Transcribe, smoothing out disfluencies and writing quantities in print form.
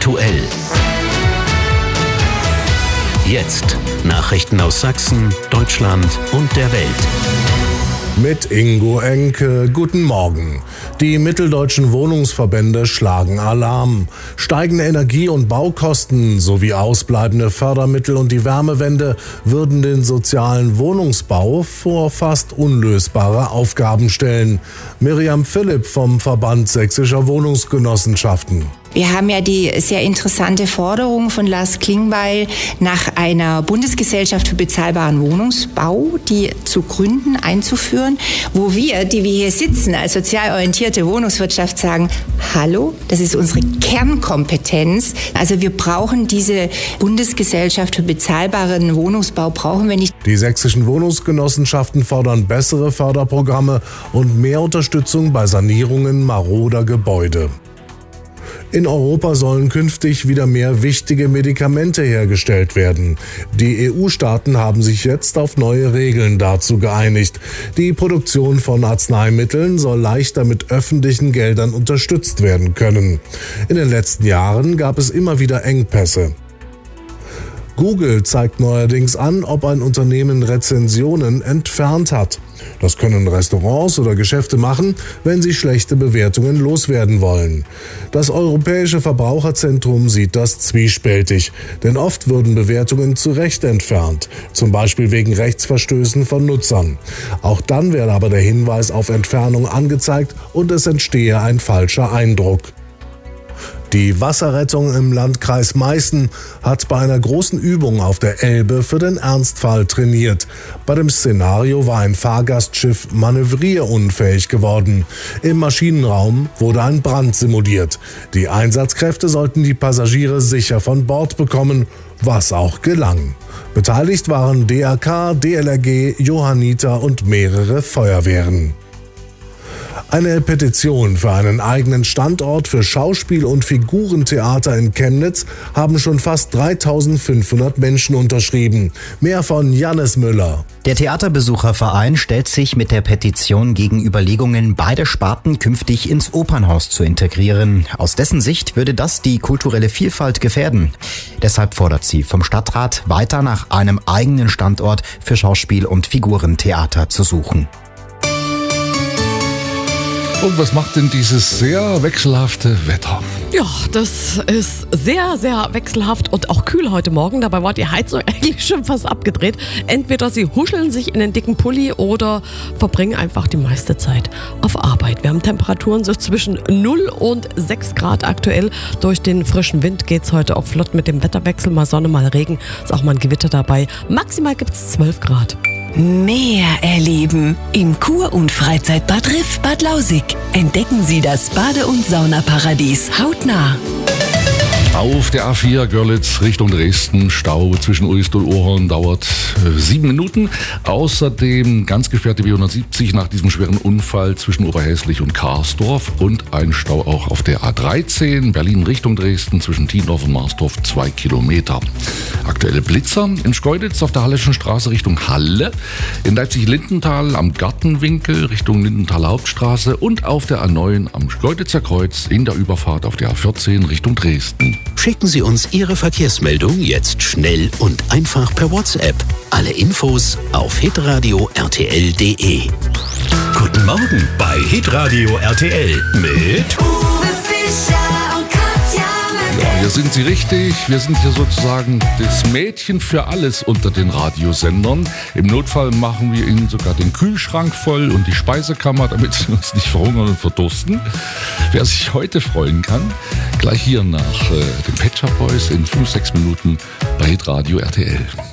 aktuell. Jetzt Nachrichten aus Sachsen, Deutschland und der Welt. Mit Ingo Enke, guten Morgen. Die mitteldeutschen Wohnungsverbände schlagen Alarm. Steigende Energie- und Baukosten sowie ausbleibende Fördermittel und die Wärmewende würden den sozialen Wohnungsbau vor fast unlösbare Aufgaben stellen. Miriam Philipp vom Verband Sächsischer Wohnungsgenossenschaften. Wir haben ja die sehr interessante Forderung von Lars Klingbeil nach einer Bundesgesellschaft für bezahlbaren Wohnungsbau, die zu gründen, einzuführen, wo wir, die wir hier sitzen, als sozial orientierte Wohnungswirtschaft sagen, hallo, das ist unsere Kernkompetenz. Also wir brauchen diese Bundesgesellschaft für bezahlbaren Wohnungsbau, brauchen wir nicht. Die sächsischen Wohnungsgenossenschaften fordern bessere Förderprogramme und mehr Unterstützung bei Sanierungen maroder Gebäude. In Europa sollen künftig wieder mehr wichtige Medikamente hergestellt werden. Die EU-Staaten haben sich jetzt auf neue Regeln dazu geeinigt. Die Produktion von Arzneimitteln soll leichter mit öffentlichen Geldern unterstützt werden können. In den letzten Jahren gab es immer wieder Engpässe. Google zeigt neuerdings an, ob ein Unternehmen Rezensionen entfernt hat. Das können Restaurants oder Geschäfte machen, wenn sie schlechte Bewertungen loswerden wollen. Das Europäische Verbraucherzentrum sieht das zwiespältig, denn oft würden Bewertungen zu Recht entfernt, zum Beispiel wegen Rechtsverstößen von Nutzern. Auch dann werde aber der Hinweis auf Entfernung angezeigt und es entstehe ein falscher Eindruck. Die Wasserrettung im Landkreis Meißen hat bei einer großen Übung auf der Elbe für den Ernstfall trainiert. Bei dem Szenario war ein Fahrgastschiff manövrierunfähig geworden. Im Maschinenraum wurde ein Brand simuliert. Die Einsatzkräfte sollten die Passagiere sicher von Bord bekommen, was auch gelang. Beteiligt waren DRK, DLRG, Johanniter und mehrere Feuerwehren. Eine Petition für einen eigenen Standort für Schauspiel- und Figurentheater in Chemnitz haben schon fast 3.500 Menschen unterschrieben. Mehr von Jannis Müller. Der Theaterbesucherverein stellt sich mit der Petition gegen Überlegungen, beide Sparten künftig ins Opernhaus zu integrieren. Aus dessen Sicht würde das die kulturelle Vielfalt gefährden. Deshalb fordert sie vom Stadtrat, weiter nach einem eigenen Standort für Schauspiel- und Figurentheater zu suchen. Und was macht denn dieses sehr wechselhafte Wetter? Ja, das ist sehr, sehr wechselhaft und auch kühl heute Morgen. Dabei war die Heizung eigentlich schon fast abgedreht. Entweder sie huscheln sich in den dicken Pulli oder verbringen einfach die meiste Zeit auf Arbeit. Wir haben Temperaturen so zwischen 0 und 6 Grad aktuell. Durch den frischen Wind geht's heute auch flott mit dem Wetterwechsel. Mal Sonne, mal Regen. Ist auch mal ein Gewitter dabei. Maximal gibt's 12 Grad. Mehr erleben im Kur- und Freizeitbad Riff Bad Lausick. Entdecken Sie das Bade- und Saunaparadies hautnah. Auf der A4 Görlitz Richtung Dresden, Stau zwischen Uist und Ohrhorn dauert 7 Minuten. Außerdem ganz gesperrte B170 nach diesem schweren Unfall zwischen Oberhäslich und Karsdorf und ein Stau auch auf der A13 Berlin Richtung Dresden zwischen Tiendorf und Marsdorf 2 Kilometer. Aktuelle Blitzer in Schkeuditz auf der Halleschen Straße Richtung Halle, in Leipzig-Lindenthal am Gartenwinkel Richtung Lindenthaler Hauptstraße und auf der A9 am Schkeuditzer Kreuz in der Überfahrt auf der A14 Richtung Dresden. Schicken Sie uns Ihre Verkehrsmeldung jetzt schnell und einfach per WhatsApp. Alle Infos auf hitradio rtl.de. Guten Morgen bei Hitradio RTL mit Uwe Fischer und Katja. Ja, hier sind Sie richtig. Wir sind hier sozusagen das Mädchen für alles unter den Radiosendern. Im Notfall machen wir Ihnen sogar den Kühlschrank voll und die Speisekammer, damit Sie uns nicht verhungern und verdursten. Wer sich heute freuen kann, gleich hier nach den Pet Shop Boys in 5-6 Minuten bei Hitradio RTL.